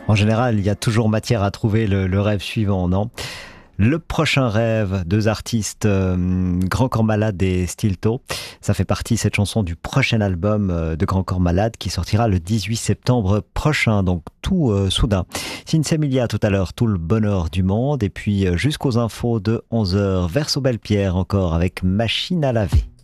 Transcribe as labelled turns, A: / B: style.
A: En général, il y a toujours matière à trouver le rêve suivant, non? Le prochain rêve, deux artistes, Grand Corps Malade et Stilto. Ça fait partie, cette chanson, du prochain album de Grand Corps Malade qui sortira le 18 septembre prochain. Donc tout soudain. Cynthia Emilia tout à l'heure, tout le bonheur du monde. Et puis jusqu'aux infos de 11 heures, Verso Belle Pierre encore avec Machine à laver.